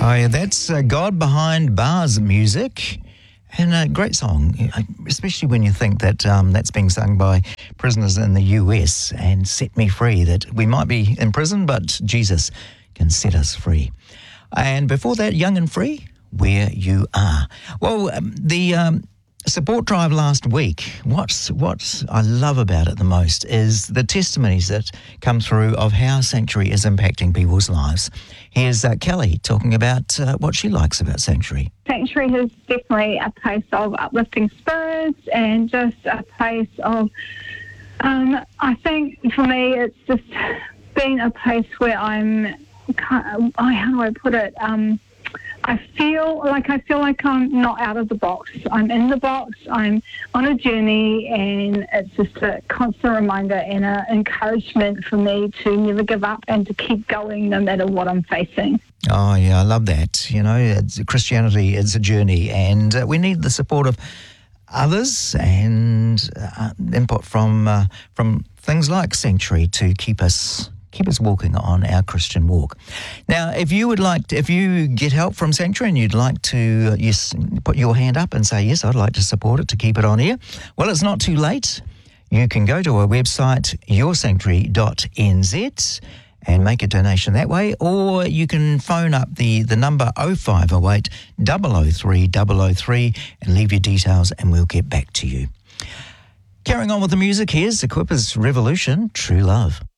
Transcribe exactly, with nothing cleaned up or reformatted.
Oh, yeah, that's uh, God Behind Bars music. And a great song, especially when you think that um, that's being sung by prisoners in the U S and set me free, that we might be in prison, but Jesus can set us free. And before that, Young and Free, Where You Are. Well, um, the um, support drive last week, what's, what I love about it the most is the testimonies that come through of how Sanctuary is impacting people's lives. Here's uh, Kelly talking about uh, what she likes about Sanctuary. Sanctuary is definitely a place of uplifting spirits and just a place of, um, I think for me, it's just been a place where I'm, how do I put it? Um, I feel like I feel like I'm not out of the box. I'm in the box. I'm on a journey, and it's just a constant reminder and an encouragement for me to never give up and to keep going no matter what I'm facing. Oh, yeah, I love that. You know, it's, Christianity is a journey, and uh, we need the support of others and uh, input from uh, from things like Sanctuary to keep us keep us walking on our Christian walk. Now, if you would like, to, if you get help from Sanctuary and you'd like to uh, yes, put your hand up and say, yes, I'd like to support it to keep it on air, well, it's not too late. You can go to our website, your sanctuary dot n z, and make a donation that way, or you can phone up the, the number oh five oh eight, double oh three, double oh three and leave your details and we'll get back to you. Carrying on with the music, here's Equipa's Revolution, True Love.